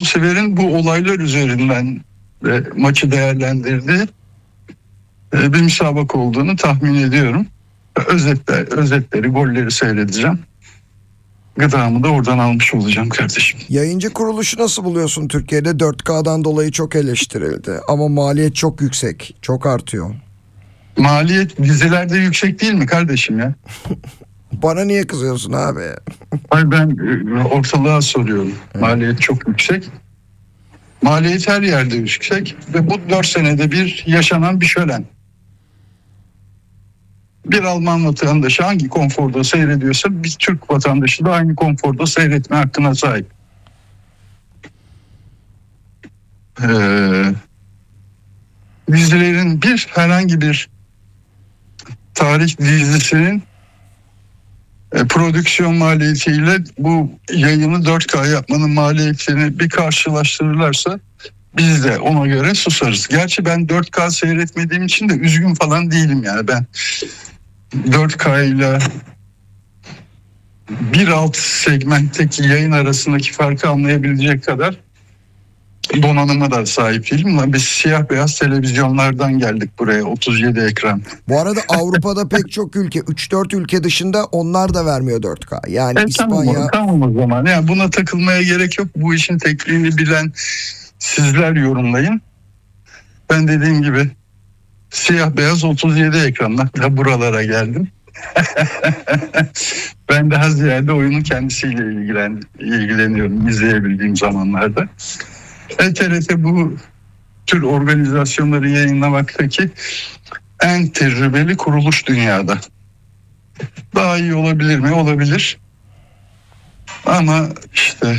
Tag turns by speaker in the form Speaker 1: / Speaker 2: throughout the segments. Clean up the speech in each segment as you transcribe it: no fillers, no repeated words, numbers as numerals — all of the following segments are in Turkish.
Speaker 1: Yurtsever'in bu olaylar üzerinden maçı değerlendirdiği bir müsabaka olduğunu tahmin ediyorum. Özetleri, golleri seyredeceğim. Gıdamı da oradan almış olacağım kardeşim.
Speaker 2: Yayıncı kuruluşu nasıl buluyorsun? Türkiye'de 4K'dan dolayı çok eleştirildi. Ama maliyet çok yüksek. Çok artıyor.
Speaker 1: Maliyet dizilerde yüksek değil mi kardeşim ya?
Speaker 2: Bana niye kızıyorsun abi?
Speaker 1: Hayır, ben ortalığa soruyorum. Maliyet çok yüksek. Maliyet her yerde yüksek. Ve bu 4 senede bir yaşanan bir şölen. Bir Alman vatandaşı hangi konforda seyrediyorsa bir Türk vatandaşı da aynı konforda seyretme hakkına sahip. Dizilerin herhangi bir tarih dizisinin prodüksiyon maliyetiyle bu yayını 4K yapmanın maliyetini bir karşılaştırırlarsa biz de ona göre susarız. Gerçi ben 4K seyretmediğim için de üzgün falan değilim yani. Ben 4K ile bir alt segmentteki yayın arasındaki farkı anlayabilecek kadar donanıma da sahip değilim. Biz siyah beyaz televizyonlardan geldik buraya, 37 ekran.
Speaker 2: Bu arada Avrupa'da pek çok ülke, 3-4 ülke dışında onlar da vermiyor 4K. Yani İspanya...
Speaker 1: Tamam o zaman. Yani buna takılmaya gerek yok. Bu işin tekniğini bilen sizler yorumlayın. Ben dediğim gibi siyah beyaz 37 ekranla da buralara geldim. Ben daha ziyade oyunun kendisiyle ilgileniyorum izleyebildiğim zamanlarda. TRT bu tür organizasyonları yayınlamaktaki en tecrübeli kuruluş dünyada. Daha iyi olabilir mi? Olabilir. Ama işte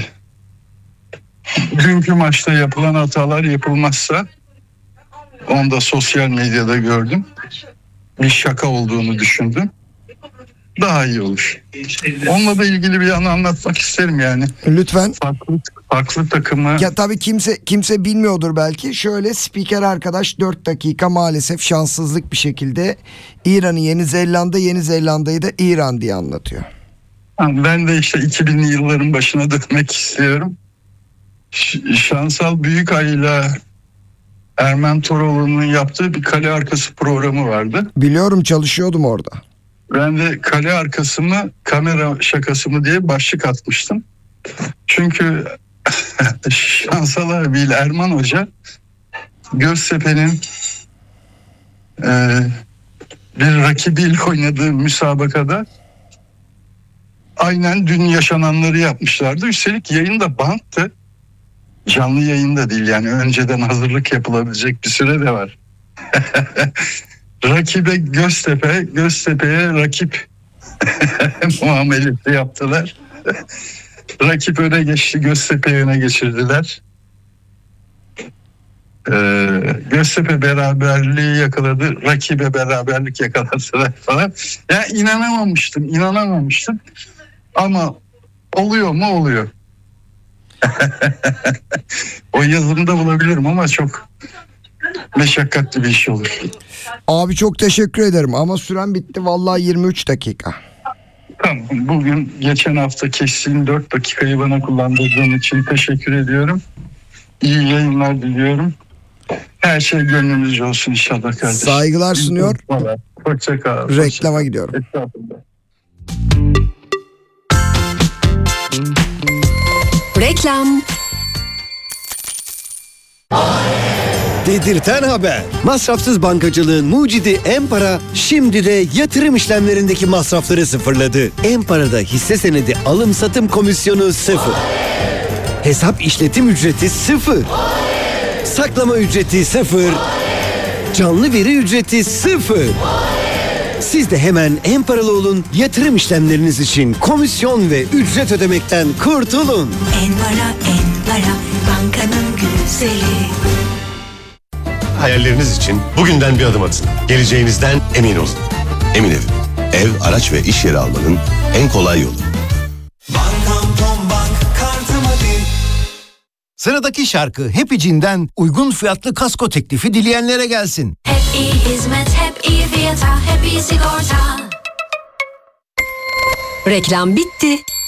Speaker 1: dünkü maçta yapılan hatalar yapılmazsa, onu da sosyal medyada gördüm, bir şaka olduğunu düşündüm. Daha iyi olur. Onunla da ilgili bir anı anlatmak isterim yani.
Speaker 2: Lütfen.
Speaker 1: Farklı takımı.
Speaker 2: Ya tabii kimse bilmiyordur belki. Şöyle, spiker arkadaş 4 dakika maalesef şanssızlık bir şekilde İran'ı Yeni Zelanda'yı da İran diye anlatıyor.
Speaker 1: Ben de işte 2000'li yılların başına dönmek istiyorum. Şansal Büyükay'la Ermen Toroğlu'nun yaptığı bir kale arkası programı vardı.
Speaker 2: Biliyorum, çalışıyordum orada.
Speaker 1: Ben de kale arkası mı kamera şakası mı diye başlık atmıştım. Çünkü Şansal abiyle Erman Hoca Göztepe'nin bir rakibiyle oynadığı müsabakada aynen dün yaşananları yapmışlardı. Üstelik yayın da banttı. Canlı yayın da değil yani, önceden hazırlık yapılabilecek bir süre de var. Rakibe Göztepe'ye rakip muamelesi yaptılar. Rakip öne geçti, Göztepe'yi öne geçirdiler. Göztepe beraberliği yakaladı, rakibe beraberlik yakaladılar falan. Ya inanamamıştım. Ama oluyor mu? Oluyor. O yazılımda bulabilirim ama çok meşakkatli bir iş olur.
Speaker 2: Abi çok teşekkür ederim ama süren bitti vallahi, 23 dakika.
Speaker 1: Tamam, bugün geçen hafta kestiğin 4 dakikayı bana kullandırdığın için teşekkür ediyorum. İyi yayınlar diliyorum. Her şey gönlümüzce olsun inşallah kardeşim.
Speaker 2: Saygılar sunuyor.
Speaker 1: Hoşça kal.
Speaker 2: Reklama gidiyorum.
Speaker 3: Reklam.
Speaker 4: Dedirten haber. Masrafsız bankacılığın mucidi Empara şimdi de yatırım işlemlerindeki masrafları sıfırladı. Empara'da hisse senedi alım satım komisyonu 0. Hesap işletim ücreti 0. Saklama ücreti 0. Canlı veri ücreti 0. Siz de hemen Emparalı olun, yatırım işlemleriniz için komisyon ve ücret ödemekten kurtulun.
Speaker 5: Enpara, bankanın güzeli.
Speaker 6: Hayalleriniz için bugünden bir adım atın. Geleceğinizden emin olun. Emin Ev. Ev, araç ve iş yeri almanın en kolay yolu.
Speaker 7: Sıradaki şarkı Happy Jean'den uygun fiyatlı kasko teklifi dileyenlere gelsin.
Speaker 5: Hep iyi hizmet, hep iyi fiyata, hep iyi sigorta.
Speaker 3: Reklam bitti.